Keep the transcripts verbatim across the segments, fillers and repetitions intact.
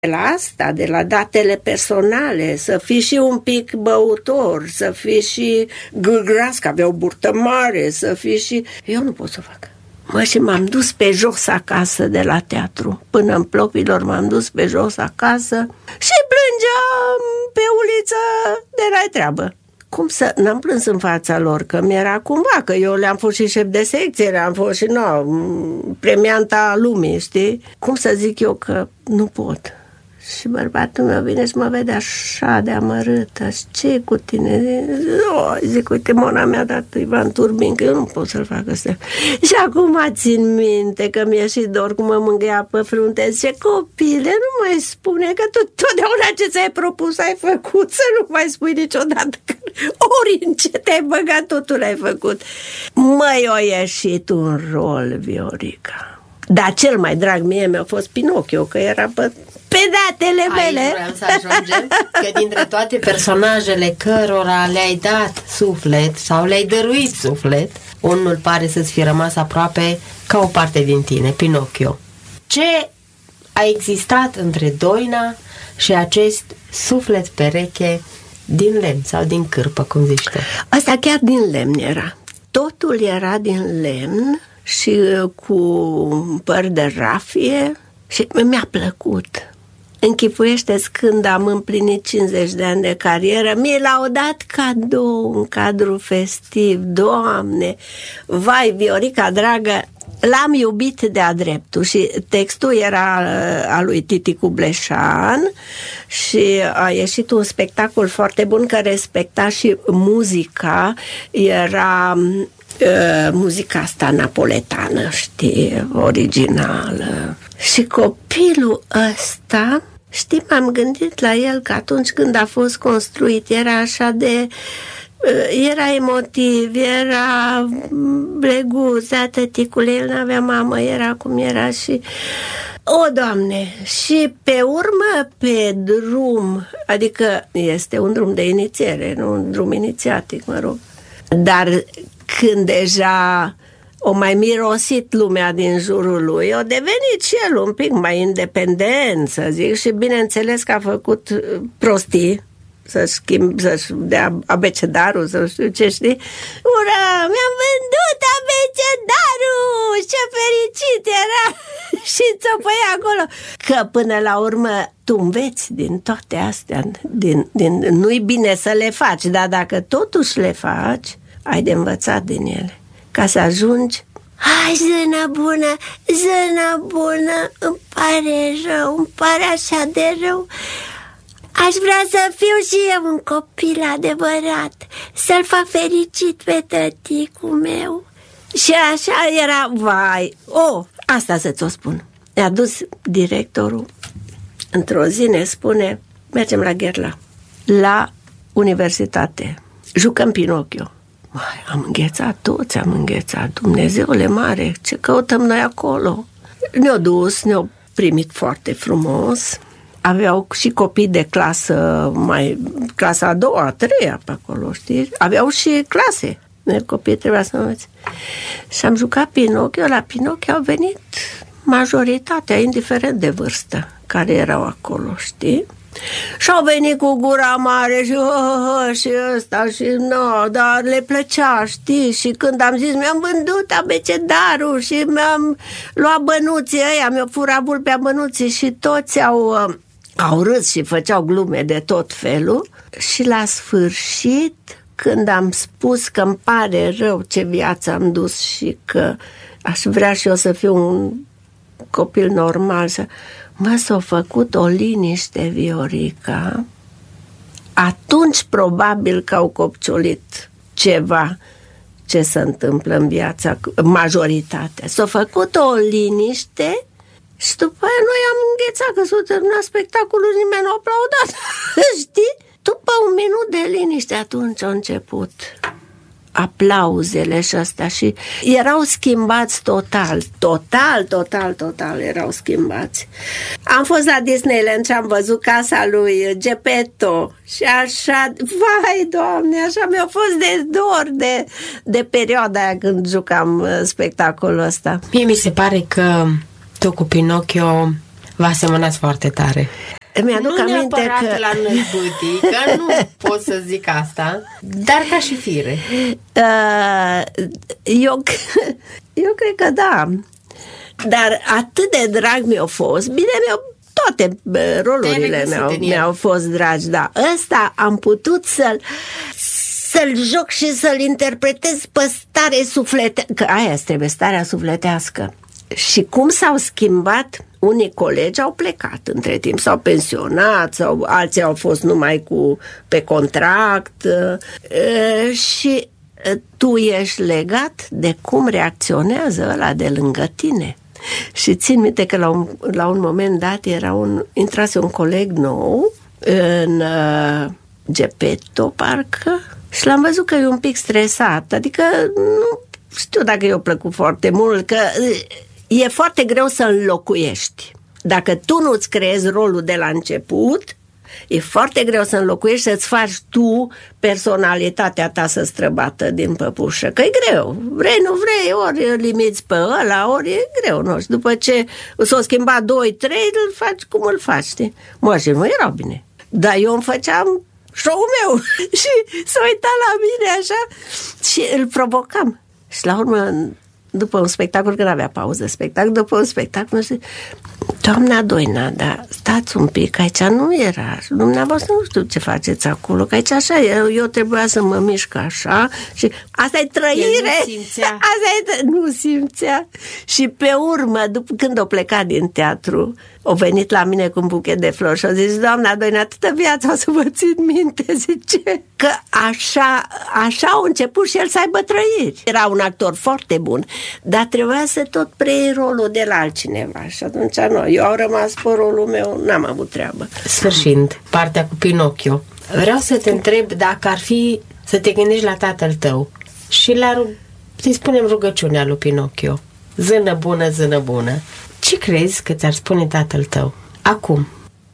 De la asta, de la datele personale, să fii și un pic băutor, să fii și gâlgras, că avea o burtă mare, să fii și... Eu nu pot să fac. Mă, și m-am dus pe jos acasă de la teatru. Până în Plopilor m-am dus pe jos acasă și plângeam pe uliță de la treabă. Cum să... N-am plâns în fața lor, că mi-era cumva, că eu le-am fost și șef de secție, le-am fost și, no, premianta lumii, știi? Cum să zic eu că nu pot? Și bărbatul meu vine și mă vede așa de amărâtă. Și ce cu tine? Oh, zic, uite, mona mi-a dat Ivan Turbin, că eu nu pot să-l fac ăsta. Și acum țin minte că mi-e și dor cum mă mângâia pe frunte. Zice, copile, nu mai spune că tu totdeauna ce ți-ai propus ai făcut, să nu mai spui niciodată că ori în ce te-ai băgat, totul ai făcut. Măi, o ieșit un rol, Viorica. Dar cel mai drag mie mi-a fost Pinocchio, că era pe, pe datele mele. Aici vreau să ajungem, că dintre toate personajele cărora le-ai dat suflet sau le-ai dăruit suflet, unul pare să-ți fi rămas aproape ca o parte din tine, Pinocchio. Ce a existat între Doina și acest suflet pereche din lemn sau din cârpă, cum zici tu? Asta chiar din lemn era. Totul era din lemn și cu păr de rafie și mi-a plăcut. Închipuiește-ți, când am împlinit cincizeci de ani de carieră, mi l-au dat cadou în cadrul festiv. Doamne, vai, Viorica dragă, l-am iubit de-a dreptul și textul era al lui Titicu Bleșan și a ieșit un spectacol foarte bun, că respecta și muzica, era uh, muzica asta napoletană, știi, originală. Și copilul ăsta, știi, m-am gândit la el că atunci când a fost construit era așa de... era emotiv, era bleguț, da, tăticule, el n-avea mamă, era cum era și... O, Doamne! Și pe urmă, pe drum, adică este un drum de inițiere, nu un drum inițiatic, mă rog. Dar când deja o mai mirosit lumea din jurul lui, o devenit și el un pic mai independent, să zic, și bineînțeles că a făcut prostii, să-și schimb, să-și dea abecedarul, să știu ce, știi? Ura, mi-am vândut abecedarul! Ce fericit era! Și țopăi acolo. Că până la urmă tu înveți din toate astea, din, din, nu-i bine să le faci, dar dacă totuși le faci, ai de învățat din ele, ca să ajungi. Hai, zână bună, zână bună, îmi pare rău, îmi pare așa de rău. Aș vrea să fiu și eu un copil adevărat, să-l fac fericit pe tăticul meu. Și așa era, vai, oh, asta să-ți o spun. Ne-a dus directorul într-o zi, ne spune, mergem la Gherla, la universitate, jucăm Pinocchio. Mai, am înghețat toți, am înghețat, Dumnezeule mare, ce căutăm noi acolo? Ne-au dus, ne-au primit foarte frumos. Aveau și copii de clasă mai, clasa a doua, a treia pe acolo, știi? Aveau și clase. Copiii trebuia să învețe. Și am jucat Pinocchio. La Pinocchio au venit majoritatea, indiferent de vârstă, care erau acolo, știi? Și au venit cu gura mare și, oh, și ăsta și no, dar le plăcea, știi? Și când am zis, mi-am vândut abecedarul și mi-am luat bănuții ăia, mi-au furat vulpea bănuții și toți au, au râs și făceau glume de tot felul. Și la sfârșit, când am spus că îmi pare rău ce viață am dus și că aș vrea și eu să fiu un copil normal, să... mă, s-a făcut o liniște, Viorica. Atunci probabil că au copciolit ceva ce se întâmplă în viața, majoritatea. S-a făcut o liniște și după aia noi am înghețat, că s-a terminat spectacolul, nimeni nu a aplaudat. Știi? După un minut de liniște atunci a început aplauzele și astea și erau schimbați total, total, total, total erau schimbați. Am fost la Disneyland și am văzut casa lui Geppetto și așa, vai, Doamne, așa mi-a fost de dor de, de perioada aia când jucam spectacolul ăsta. Mie mi se pare că tu cu Pinocchio Vă asemănați foarte tare. Mi-aduc nu aminte neapărat că... la năzbâtii, că nu pot să zic asta, dar ca și fire. Uh, eu, eu cred că da. Dar atât de drag mi-a fost. Bine, mi-au toate rolurile mi-au, mi-au fost dragi, da. Ăsta am putut să-l să-l joc și să-l interpretez pe stare sufletească, că aia trebuie, starea sufletească. Și cum s-au schimbat, unii colegi au plecat între timp, s-au pensionat, sau alții au fost numai cu pe contract e, și tu ești legat de cum reacționează ăla de lângă tine. Și țin minte că la un, la un moment dat era un, intrase un coleg nou în uh, Gepetto, parcă, și l-am văzut că e un pic stresat, adică nu știu dacă i-a plăcut foarte mult, că e foarte greu să înlocuiești. Dacă tu nu-ți creezi rolul de la început, e foarte greu să înlocuiești, să-ți faci tu personalitatea ta să străbată din păpușă, că e greu. Vrei, nu vrei, ori îl limiți pe ăla, ori e greu, nu știu. După ce s-o schimba doi, trei, îl faci cum îl faci, știi? Mă, și nu erau bine. Dar eu îmi făceam show-ul meu și s-a uitat la mine așa și îl provocam. Și la urmă, după un spectacol, că n-avea pauză spectacol, după un spectacol, zice, doamna Doina, dar stați un pic, aici nu era, dumneavoastră nu știu ce faceți acolo, că aici așa, eu, eu trebuia să mă mișc așa și asta e trăire. Nu simțea. Asta e, nu simțea. Și pe urmă, după când o plecat din teatru, o venit la mine cu un buchet de flori și a zis, doamna Doina, atâta viața o să vă țin minte, zice, că așa, așa au început și el să aibă trăiri. Era un actor foarte bun, dar trebuia să tot preiei rolul de la altcineva și atunci nu, eu am rămas pe rolul meu, n-am avut treabă. Sfârșind, partea cu Pinocchio, vreau să te întreb dacă ar fi să te gândești la tatăl tău și la, să-i spunem, rugăciunea lui Pinocchio. Zână bună, zână bună. Ce crezi că ți-ar spune tatăl tău acum?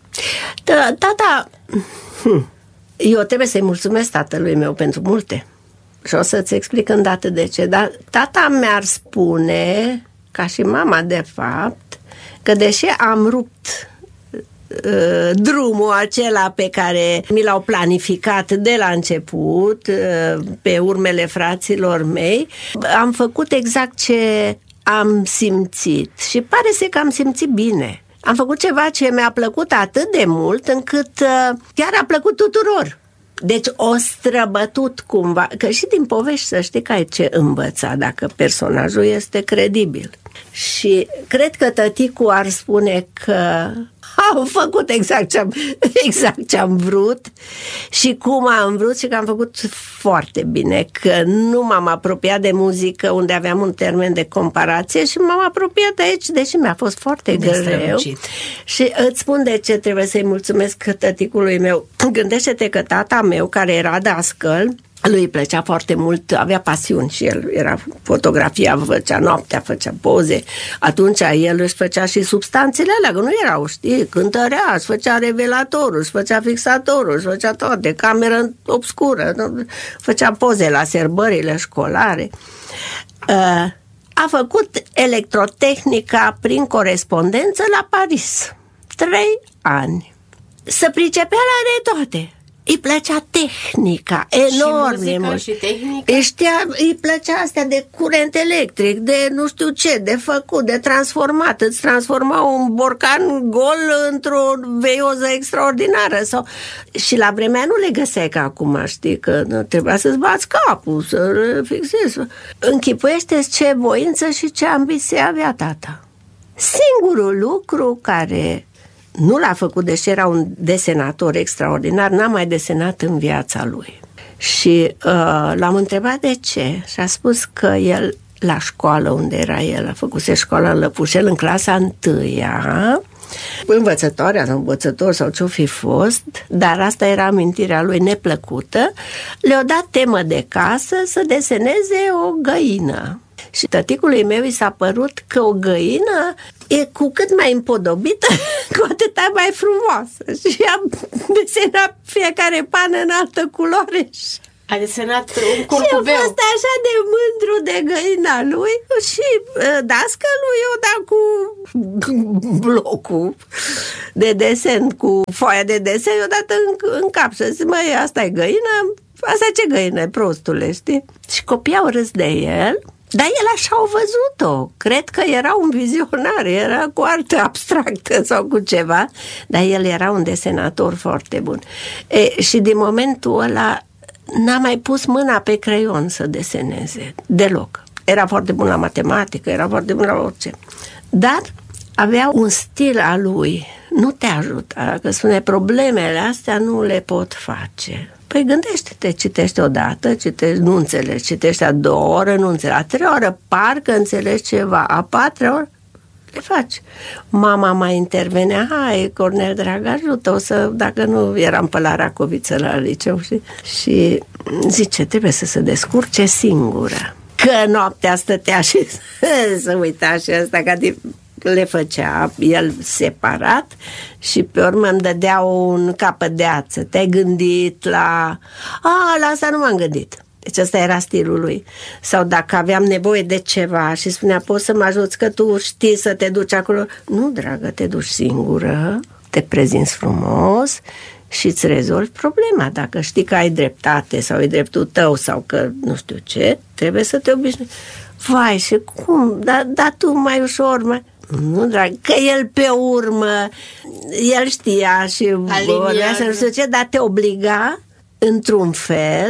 Da, tata, hm, eu trebuie să-i mulțumesc tatălui meu pentru multe și o să-ți explic îndată de ce, dar tata mi-ar spune, ca și mama de fapt, că deși am rupt uh, drumul acela pe care mi l-au planificat de la început, uh, pe urmele fraților mei, am făcut exact ce am simțit și pare să că am simțit bine. Am făcut ceva ce mi-a plăcut atât de mult încât uh, chiar a plăcut tuturor. Deci o străbătut cumva, că și din povești să știi că ai ce învăța dacă personajul este credibil. Și cred că tăticul ar spune că am făcut exact ce-am, exact ce-am vrut și cum am vrut și că am făcut foarte bine, că nu m-am apropiat de muzică unde aveam un termen de comparație și m-am apropiat de aici, deși mi-a fost foarte greu. Și îți spun de ce trebuie să-i mulțumesc tăticului meu. Gândește-te că tata meu, care era dascăl, lui îi plăcea foarte mult, avea pasiuni și el era fotografia, făcea noaptea, făcea poze. Atunci el își făcea și substanțele alea, că nu erau, știi, cântărea, își făcea revelatorul, își făcea fixatorul, își făcea toate, cameră obscură, făcea poze la serbările școlare. A făcut electrotehnica prin corespondență la Paris. Trei ani. Se pricepea la toate. Îi plăcea tehnica, enorm de mult. Și tehnica? Știa, îi plăcea astea de curent electric, de nu știu ce, de făcut, de transformat. Îți transforma un borcan gol într-o veioză extraordinară. Sau... Și la vremea nu le găseai ca acum, știi, că trebuia să-ți bați capul, să fixezi. Închipuiește-ți ce voință și ce ambiție avea tata. Singurul lucru care nu l-a făcut, deși era un desenator extraordinar, n-a mai desenat în viața lui. Și uh, l-am întrebat de ce și a spus că el, la școală unde era el, a făcuse școala în Lăpușel, în clasa întâia, învățătoarea sau învățător sau ce-o fi fost, dar asta era amintirea lui neplăcută, le-a dat temă de casă să deseneze o găină. Și tăticului meu i s-a părut că o găină e cu cât mai împodobită, cu atâta mai frumoasă. Și am desenat fiecare pană în altă culoare și A desenat un curcubeu. Și a fost așa de mândru de găina lui și dascălui i-o dat cu blocul de desen, cu foaia de desen, i-o dat în, în cap și a zis, măi, asta e găină, asta ce găină e, prostule, știi? Și copiii au râs de el, dar el așa a văzut-o. Cred că era un vizionar, era cu artă abstractă sau cu ceva, dar el era un desenator foarte bun. E, și din momentul ăla n-a mai pus mâna pe creion să deseneze, deloc. Era foarte bun la matematică, era foarte bun la orice. Dar avea un stil al lui, nu te ajută, că spune, problemele astea nu le pot face. Păi gândește-te, citește odată, citești, nu înțelegi, citești a doua oră, nu înțelegi, a treia oră, parcă înțelegi ceva, a patra oră, le faci. Mama mai intervenea, hai, Cornel, drag, ajută-o să, dacă nu eram pe la Racoviță la liceu, și, și zice, trebuie să se descurce singură. Că noaptea stătea și să uita și asta, ca de, le făcea el separat și pe urmă îmi dădea un capăt de ață. Te-ai gândit la... A, la asta nu m-am gândit. Deci ăsta era stilul lui. Sau dacă aveam nevoie de ceva și spunea, poți să mă ajuți că tu știi să te duci acolo? Nu, dragă, te duci singură, te prezinți frumos și îți rezolvi problema. Dacă știi că ai dreptate sau e dreptul tău sau că nu știu ce, trebuie să te obișnuiești. Vai, și cum? Dar da, tu mai ușor, mai... Nu, drag, că el pe urmă, el știa și vorbea să nu știu ce, dar te obliga într-un fel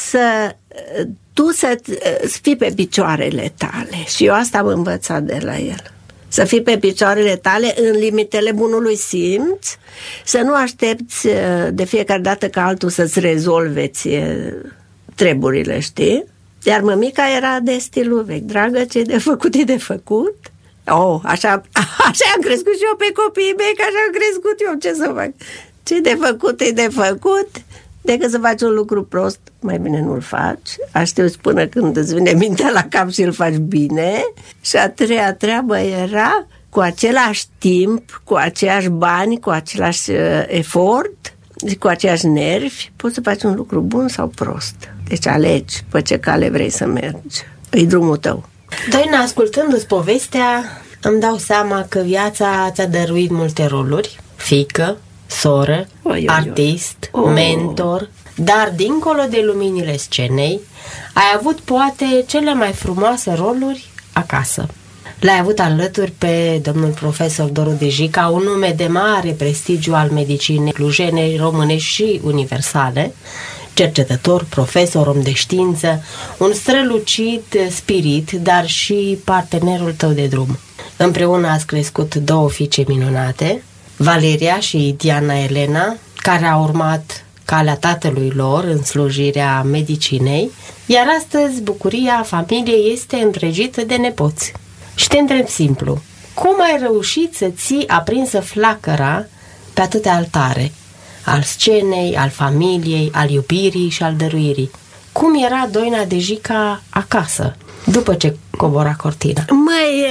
să tu să fii pe picioarele tale. Și eu asta am învățat de la el. Să fii pe picioarele tale în limitele bunului simț, să nu aștepți de fiecare dată ca altul să-ți rezolve ție treburile, știi? Iar mămica era de stilul vechi. Dragă, ce de făcut e de făcut. Oh, așa, așa am crescut și eu pe copiii mei, că așa am crescut eu, ce să fac? Ce de făcut e de făcut, decât să faci un lucru prost, mai bine nu-l faci. Aștepți până când îți vine mintea la cap și îl faci bine. Și a treia treabă era, cu același timp, cu aceiași bani, cu același uh, efort, cu aceiași nervi, poți să faci un lucru bun sau prost. Deci alegi pe ce cale vrei să mergi. E drumul tău. Doina, ascultându-ți povestea, îmi dau seama că viața ți-a dăruit multe roluri. Fiică, soră, oi, oi, artist, oi. mentor. Dar dincolo de luminile scenei, ai avut poate cele mai frumoase roluri acasă. L-ai avut alături pe domnul profesor Doru Dejica, un nume de mare prestigiu al medicinei clujene, românești și universale, cercetător, profesor, om de știință, un strălucit spirit, dar și partenerul tău de drum. Împreună ați crescut două fiice minunate, Valeria și Diana Elena, care au urmat calea tatălui lor în slujirea medicinei, iar astăzi bucuria familiei este întregită de nepoți. Și te întreb simplu, cum ai reușit să ții aprinsă flacăra pe atâtea altare? Al scenei, al familiei, al iubirii și al dăruirii. Cum era Doina Dejica acasă, după ce cobora cortina? Măi,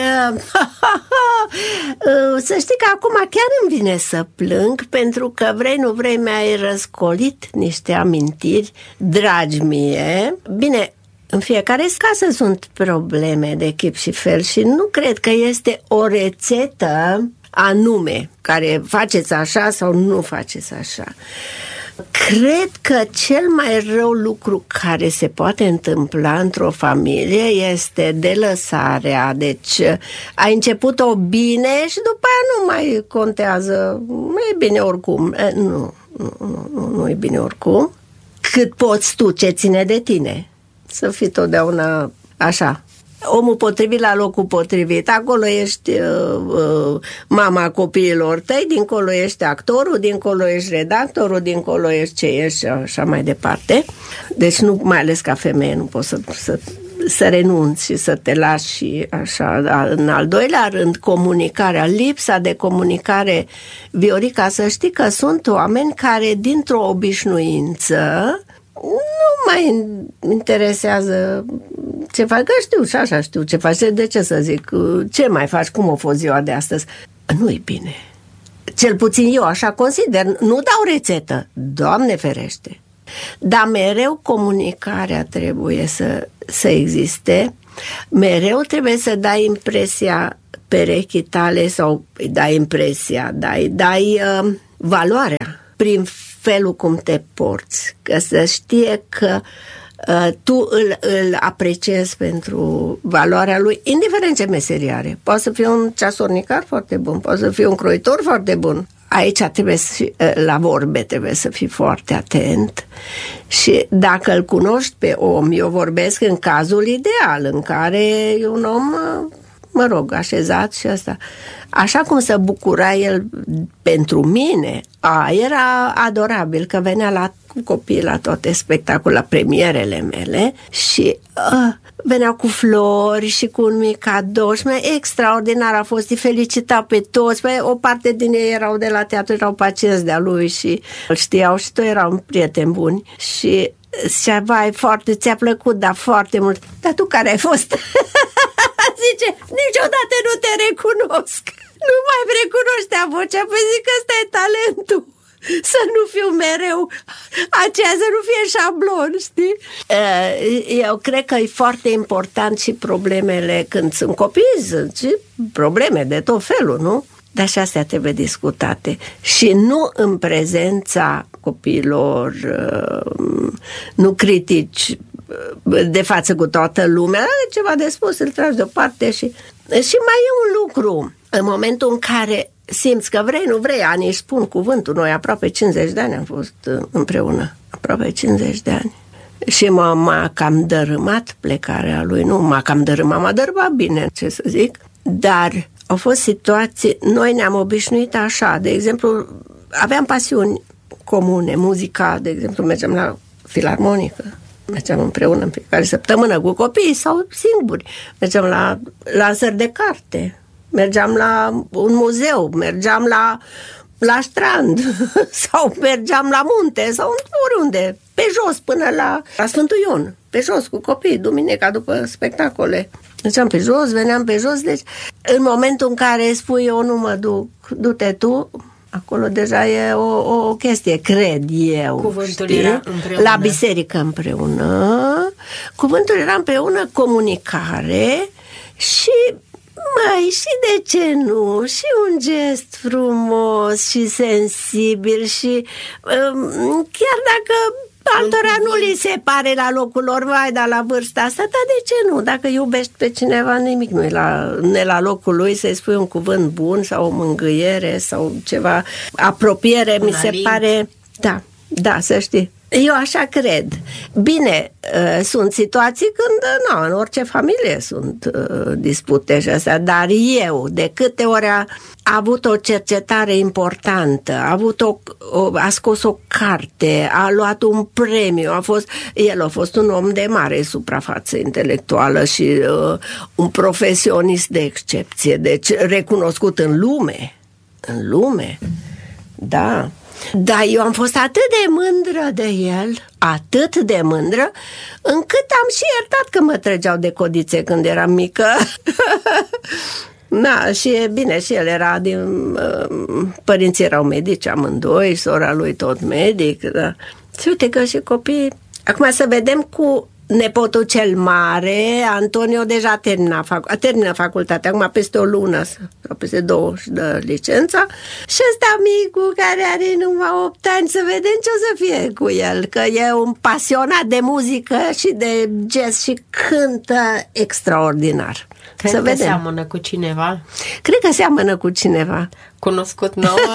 să știi că acum chiar îmi vine să plâng, pentru că vrei, nu vrei, mi-ai răscolit niște amintiri dragi mie. Bine, în fiecare casă sunt probleme de chip și fel și nu cred că este o rețetă anume, care faceți așa sau nu faceți așa. Cred că cel mai rău lucru care se poate întâmpla într-o familie este delăsarea. Deci ai început-o bine și după aia nu mai contează. Nu e bine oricum. Nu, nu, nu, nu e bine oricum. Cât poți tu, ce ține de tine. Să fii totdeauna așa. Omul potrivit la locul potrivit. Acolo ești uh, uh, mama copiilor tăi, dincolo ești actorul, dincolo ești redactorul, dincolo ești ce ești și așa mai departe. Deci nu, mai ales ca femeie, nu poți să, să, să renunți și să te lași și așa. În al doilea rând, comunicarea, lipsa de comunicare. Viorica, să știi că sunt oameni care dintr-o obișnuință nu mai interesează ce faci, că știu și așa știu ce faci, de ce să zic, ce mai faci, cum a fost ziua de astăzi. Nu-i bine. Cel puțin eu așa consider, nu dau rețetă, Doamne ferește. dar mereu comunicarea trebuie să, să existe, mereu trebuie să dai impresia perechii tale sau îi dai impresia, dai, dai uh, valoarea prin felul cum te porți, că să știe că uh, tu îl, îl apreciezi pentru valoarea lui, indiferent ce meserie are. Poate să fie un ceasornicar foarte bun, poate să fie un croitor foarte bun. Aici trebuie să, la vorbe trebuie să fii foarte atent și dacă îl cunoști pe om, eu vorbesc în cazul ideal, în care e un om, mă rog, așezat și ăsta. Așa cum se bucura el pentru mine, a, era adorabil că venea la copii la toate spectacole, la premierele mele și a, venea cu flori și cu un mic cadou și mai extraordinar a fost, îi felicita pe toți, mai, o parte din ei erau de la teatru, erau pacienți de-a lui și îl știau și toți erau prieteni buni și zicea, vai, foarte, ți-a plăcut, dar foarte mult. Dar tu care ai fost? Zice, niciodată nu te recunosc. Nu mai recunoștea vocea, păi zic că ăsta e talentul. Să nu fiu mereu aceea, să nu fie șablon, știi? Eu cred că e foarte important și problemele când sunt copii, sunt și probleme de tot felul, nu? Dar și astea trebuie discutate. Și nu în prezența copiilor, nu critici de față cu toată lumea, are ceva de spus, îl tragi deoparte și... Și mai e un lucru, în momentul în care simți că vrei, nu vrei, ani își spun cuvântul, noi aproape cincizeci de ani am fost împreună, aproape cincizeci de ani. Și m-a, m-a cam dărâmat plecarea lui, nu m-a cam dărâmat, m-a dărâmat bine, ce să zic, dar au fost situații, noi ne-am obișnuit așa, de exemplu, aveam pasiuni comune, muzica, de exemplu, mergem la filarmonică, mergeam împreună în fiecare săptămână cu copiii sau singuri, mergeam la lansări de carte, mergeam la un muzeu, mergeam la, la strand sau mergeam la munte sau oriunde, pe jos până la, la Sfântul Ion, pe jos cu copiii, duminica după spectacole. Mergeam pe jos, veneam pe jos, deci în momentul în care spui eu nu mă duc, du-te tu, acolo deja e o, o chestie, cred eu. Cuvântul știi? era împreună. La biserică împreună. Cuvântul era împreună, comunicare și mai și de ce nu? Și un gest frumos și sensibil și um, chiar dacă altora nu li se pare la locul lor, vai, dar la vârsta asta, dar de ce nu? Dacă iubești pe cineva, nimic nu e la, ne la locul lui să-i spui un cuvânt bun sau o mângâiere sau ceva, apropiere, un mi se alin. Pare, da, da, să știi. Eu așa cred. Bine, sunt situații când, na, în orice familie sunt dispute și astea, dar eu, de câte ori a, a avut o cercetare importantă, a, avut o, o, a scos o carte, a luat un premiu, a fost, el a fost un om de mare suprafață intelectuală și uh, un profesionist de excepție, deci recunoscut în lume, în lume, da. Dar eu am fost atât de mândră de el, atât de mândră, încât am și iertat că mă trăgeau de codițe când eram mică. Da, și bine, și el era din... Părinții erau medici amândoi, sora lui tot medic, da. Și uite că și copiii... Acum să vedem cu nepotul cel mare, Antonio deja termina, fac, termină facultatea, acum peste o lună sau peste două și dă licența. Și ăsta micul care are numai opt ani, să vedem ce o să fie cu el, că e un pasionat de muzică și de jazz și cântă extraordinar. Cred să că vedem. seamănă cu cineva. Cred că seamănă cu cineva. Cunoscut nouă?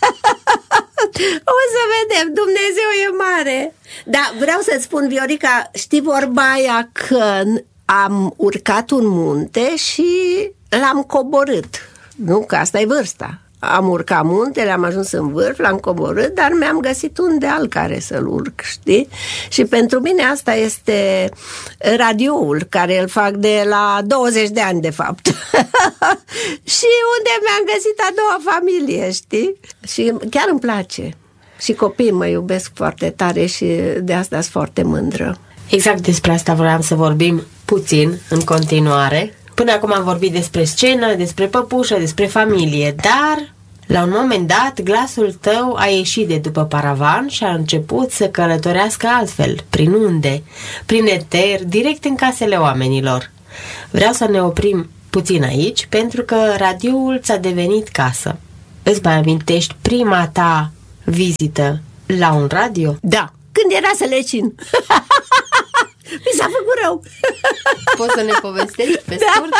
O să vedem, Dumnezeu e mare. Dar vreau să-ți spun, Viorica, știi vorba aia că am urcat un munte și l-am coborât. Nu, că asta e vârsta. Am urcat muntele, am ajuns în vârf, l-am coborât, dar mi-am găsit un deal care să-l urc, știi? Și pentru mine asta este radioul, care îl fac de la douăzeci de ani, de fapt. Și unde mi-am găsit a doua familie, știi? Și chiar îmi place. Și copiii mă iubesc foarte tare și de asta sunt foarte mândră. Exact despre asta vreau să vorbim puțin în continuare. Până acum am vorbit despre scenă, despre păpușă, despre familie, dar La un moment dat, glasul tău a ieșit de după paravan și a început să călătorească altfel, prin unde, prin eter, direct în casele oamenilor. Vreau să ne oprim puțin aici, pentru că radioul ți-a devenit casă. Îți mai amintești prima ta vizită la un radio? Da, când era să lecin. Mi s-a făcut rău. Poți să ne povestești pe da. scurt?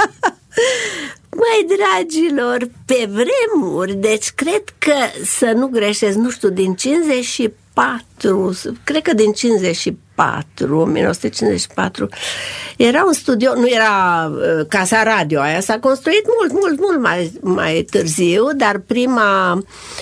Măi, dragilor, pe vremuri, deci cred că, să nu greșesc, nu știu, din cincizeci și patru, cred că din cincizeci și patru, o mie nouă sute cincizeci și patru, era un studio, nu era uh, casa radio, aia s-a construit mult, mult, mult mai, mai târziu, dar prima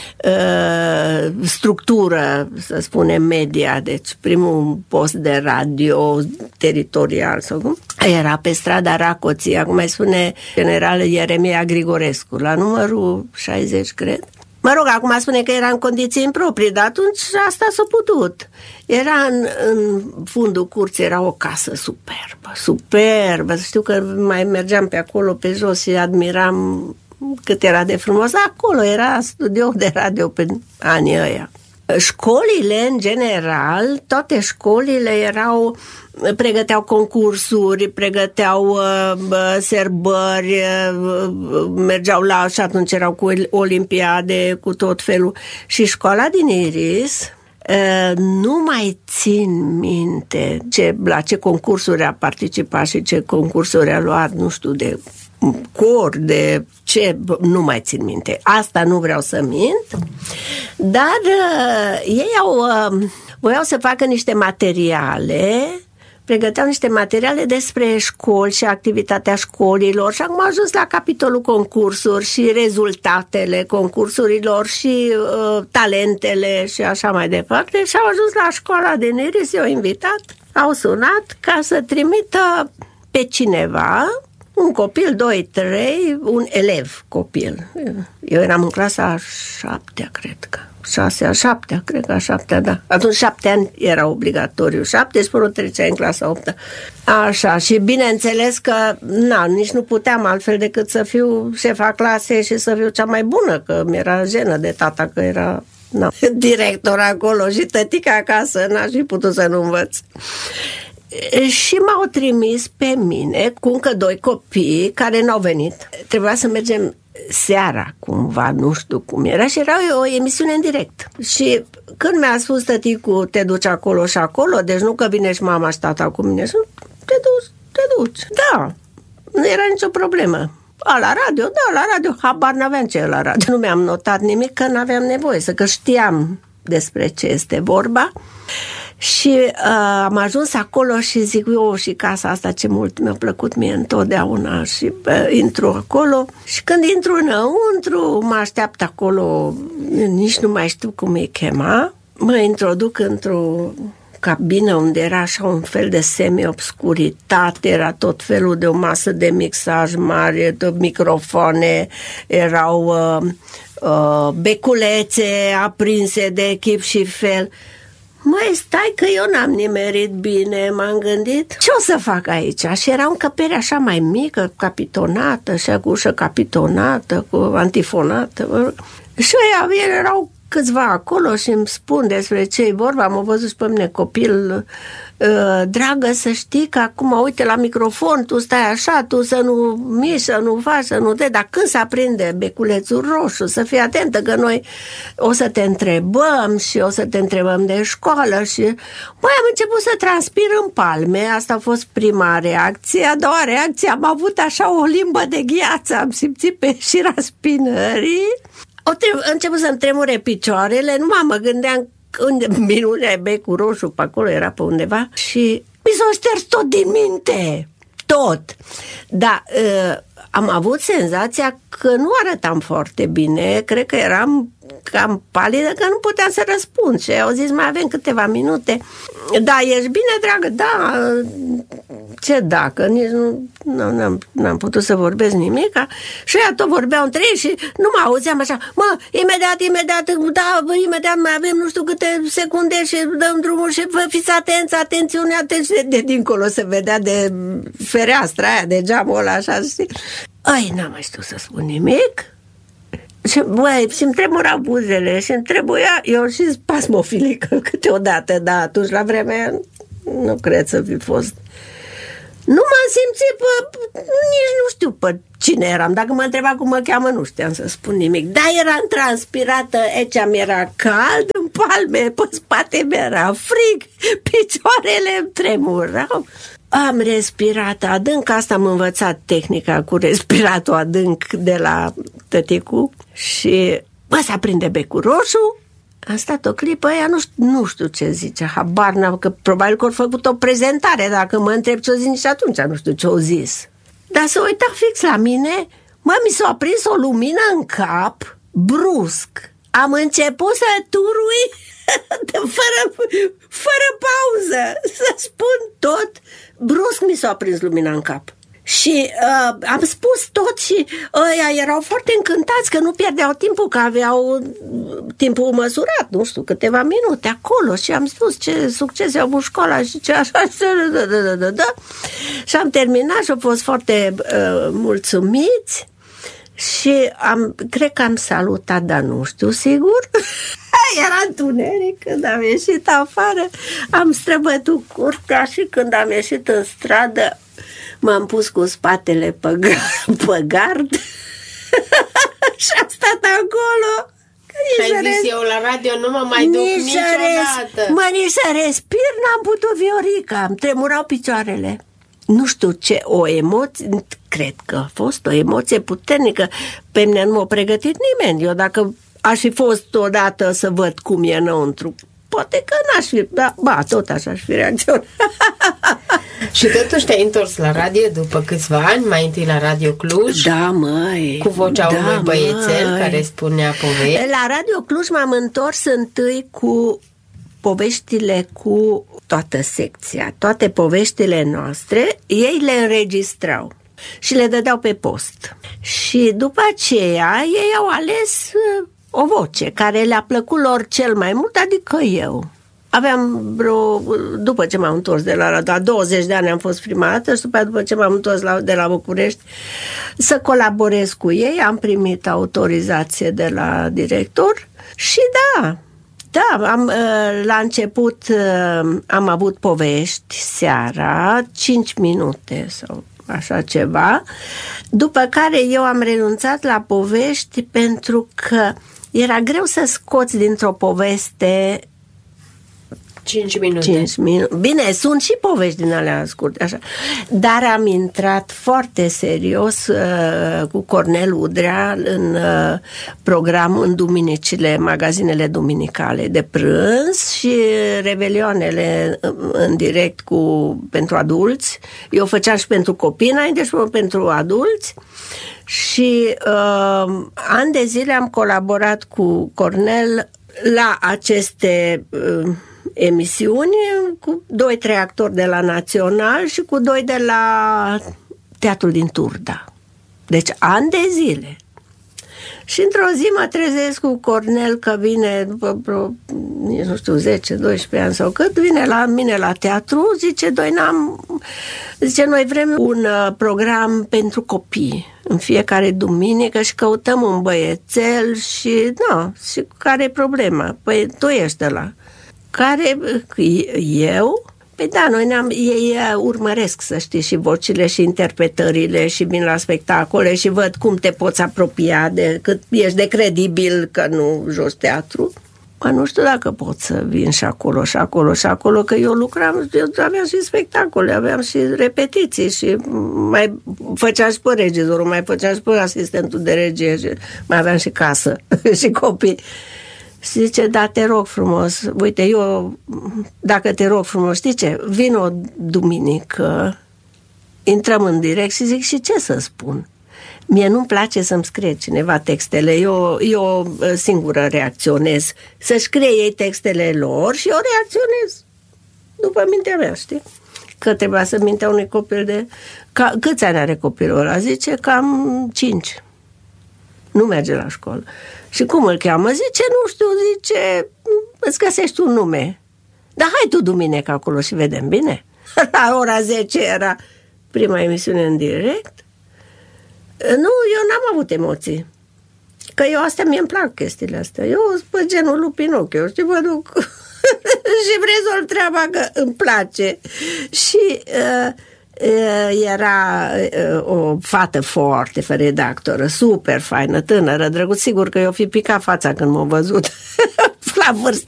uh, structură, să spunem, media, deci primul post de radio teritorial, sau cum, era pe strada Racoții, acum mai spune general Ieremia Grigorescu, la numărul șaizeci, cred. Mă rog, acum spune că era în condiții improprii, dar atunci asta s-a putut. Era în, în fundul curții, era o casă superbă, superbă. Știu că mai mergeam pe acolo, pe jos și admiram cât era de frumos. Acolo era studio de radio pe anii ăia. Școlile, în general, toate școlile erau, pregăteau concursuri, pregăteau uh, serbări, uh, mergeau la, și atunci erau cu olimpiade, cu tot felul. Și școala din Iris, uh, nu mai țin minte ce, la ce concursuri a participat și ce concursuri a luat, nu știu, de cor, de ce, nu mai țin minte. Asta nu vreau să mint, dar uh, ei au, uh, voiau să facă niște materiale, pregăteau niște materiale despre școli și activitatea școlilor și acum au ajuns la capitolul concursuri și rezultatele concursurilor și uh, talentele și așa mai departe și au ajuns la școala din Iris, i-au invitat, au sunat ca să trimită pe cineva, un copil, doi, trei, un elev copil. Eu eram în clasa a șaptea, cred că. Șasea, șaptea, cred că a șaptea, da. Atunci șapte ani era obligatoriu. Șapte și până treceai în clasa optă. Așa, și bineînțeles că, na, nici nu puteam altfel decât să fiu șefa clasei și să fiu cea mai bună, că mi-era jenă de tata, că era, na, director acolo și tătica acasă, n-aș fi putut să nu învăț. Și m-au trimis pe mine cu încă doi copii care n-au venit. Trebuia să mergem seara cumva, nu știu cum era, și era o emisiune în direct. Și când mi-a spus tăticul, te duci acolo și acolo, deci nu că vine și mama și tata cu mine, te duci, te duci. Da, nu era nicio problemă. A, la radio, da, la radio, habar n-aveam ce e la radio. Nu mi-am notat nimic, că n-aveam nevoie, să că știam despre ce este vorba. Și uh, am ajuns acolo și zic, eu, și casa asta ce mult mi-a plăcut mie întotdeauna, și uh, intru acolo și când intru înăuntru, mă așteaptă acolo, nici nu mai știu cum îi chema, mă introduc într-o cabină unde era așa un fel de semi-obscuritate, era tot felul de o masă de mixaj mare, de microfoane, erau uh, uh, beculețe aprinse de chip și fel. Măi, stai că eu n-am nimerit bine, m-am gândit, ce o să fac aici? Și era o încăpere așa mai mică, capitonată, și cu ușă capitonată, cu antifonată. Și ei erau câțiva acolo și îmi spun despre ce-i vorba. Am văzut și pe mine copil, dragă, să știi că acum, uite, la microfon, tu stai așa, tu să nu miști, să nu faci, să nu te, dar când se aprinde beculețul roșu, să fii atentă că noi o să te întrebăm și o să te întrebăm de școală și, băi, am început să transpir în palme, asta a fost prima reacție. A doua reacție, am avut așa o limbă de gheață, am simțit pe șira spinării, au început să-mi tremure picioarele, numai mă gândeam unde minunea e becul roșu, pe acolo era pe undeva și mi s-a șters tot din minte, tot. Dar uh, am avut senzația că nu arătam foarte bine, cred că eram cam palidă, că nu puteam să răspund și au zis, mai avem câteva minute. Da, ești bine, dragă? Da. Ce dacă? Nici nu n-am, n-am putut să vorbesc nimic. Și ea tot vorbeau între ei și nu mă auzeam așa, mă, imediat, imediat, da, imediat mai avem nu știu câte secunde și dăm drumul și vă fiți atenți, atențiune, atenți. De, de dincolo se vedea de fereastra aia, de geamul ăla așa, știi? Ai, n-am mai știut să spun nimic. Și, băi, și-mi tremurau buzele și-mi trebuia, eu și spasmofilică câteodată, dar atunci la vremea nu cred să fi fost. Nu m-am simțit pe, nici nu știu pe cine eram. Dacă mă întreba cum mă cheamă, nu știam să spun nimic. Dar eram transpirată, ecea mi-era cald în palme, pe spate mi-era frig, picioarele îmi tremurau. Am respirat adânc, asta am învățat tehnica cu respiratul adânc de la tăticu și bă, se aprinde becul roșu. Am stat o clipă, ea nu știu, nu știu ce zice, habar n-am, că probabil că au făcut o prezentare, dacă mă întreb ce-o zis, și atunci nu știu ce-o zis. Dar se uita fix la mine, mă, mi s-a aprins o lumină în cap, brusc. Am început să turui fără, fără pauză, să spun tot. Brusc mi s-a aprins lumina în cap. Și uh, am spus tot și ăia erau foarte încântați că nu pierdeau timpul, că aveau timpul măsurat, nu știu, câteva minute acolo și am spus ce succese au avut școala și ce așa și da, da, da, da, da. Și am terminat și au fost foarte uh, mulțumiți și am, cred că am salutat, dar nu știu sigur. Era întuneric când am ieșit afară, am străbătut curtea și când am ieșit în stradă m-am pus cu spatele pe, g- pe gard și am stat acolo. Și ai zis, res... eu la radio nu mă mai duc nici niciodată. Res... Mă, nici să respir n-am putut, Viorica, îmi tremurau picioarele. Nu știu ce, o emoție, cred că a fost o emoție puternică. Pe mine nu m-a pregătit nimeni. Eu dacă aș fi fost odată să văd cum e înăuntru, poate că n-aș fi, da, ba, tot așa aș fi reacționat. Și totuși te-ai întors la radio după câțiva ani, mai întâi la Radio Cluj. Da, măi. Cu vocea da, unui băiețel măi. Care spunea povești. La Radio Cluj m-am întors întâi cu poveștile cu toată secția, toate poveștile noastre, ei le înregistrau și le dădeau pe post. Și după aceea ei au ales o voce care le-a plăcut lor cel mai mult, adică eu. Aveam vreo, după ce m-am întors de la, la douăzeci de ani am fost prima dată și după, după ce m-am întors la, de la București să colaborez cu ei, am primit autorizație de la director și da, da, am, la început am avut povești seara, cinci minute sau așa ceva, după care eu am renunțat la povești pentru că era greu să scoți dintr-o poveste cinci minute. cinci minute. Bine, sunt și povești din alea scurte, așa. Dar am intrat foarte serios uh, cu Cornel Udrea în uh, program în duminicile, magazinele duminicale de prânz și revelioanele în direct cu, pentru adulți. Eu făceam și pentru copii înainte și pentru adulți. Și uh, ani de zile am colaborat cu Cornel la aceste uh, emisiuni cu doi, trei actori de la Național și cu doi de la Teatrul din Turda. Deci ani de zile. Și într-o zi mă trezesc cu Cornel că vine după vreo, nu știu, zece doisprezece ani sau cât, vine la mine la teatru, zice, doi n-am, zice, noi vrem un uh, program pentru copii în fiecare duminică și căutăm un băiețel și, nu, și care e problema? Păi tu ești ăla. Care, eu? Păi da, noi ne-am, ei urmăresc, să știi, și vocile și interpretările și vin la spectacole și văd cum te poți apropia, de cât ești de credibil că nu joci teatru. Mă, nu știu dacă pot să vin și acolo și acolo și acolo, că eu lucram, eu aveam și spectacole, aveam și repetiții și mai făceam și pe regizorul, mai făceam și pe asistentul de regie și mai aveam și casă și copii. Și zice, da, te rog frumos, uite, eu, dacă te rog frumos, știi ce, vin o duminică, intrăm în direct și zic, și ce să spun? Mie nu-mi place să-mi scrie cineva textele, eu, eu singură reacționez, să-și scrie ei textele lor și eu reacționez după mintea mea, știi? Că trebuia să mintea unui copil de... Ca, câți ani are copilul ăla? Zice, cam cinci. Nu merge la școală. Și cum îl cheamă? Zice, nu știu, zice, îți găsești un nume. Dar hai tu duminică acolo și vedem, bine? La ora zece era prima emisiune în direct. Nu, eu n-am avut emoții. Că eu astea, mie îmi plac chestiile astea. Eu sunt pe genul lui Pinocchio, știi, mă duc și rezolv treaba că îmi place. Și uh, uh, era uh, o fată foarte redactoră, super faină, tânără, drăguț, sigur că eu fi picat fața când m-a văzut la vârstă